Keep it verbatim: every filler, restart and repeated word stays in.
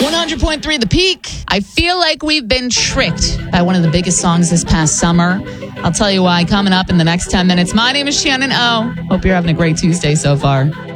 one hundred point three The Peak. I feel like we've been tricked by one of the biggest songs this past summer. I'll tell you why coming up in the next ten minutes. My name is Shannon O. Hope you're having a great Tuesday so far.